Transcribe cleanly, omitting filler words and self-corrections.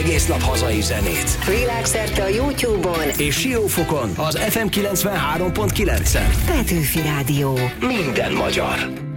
egész nap hazai zenét. Világszerte a YouTube-on és Siófokon az FM 93.9-en. Petőfi Rádió. Minden magyar.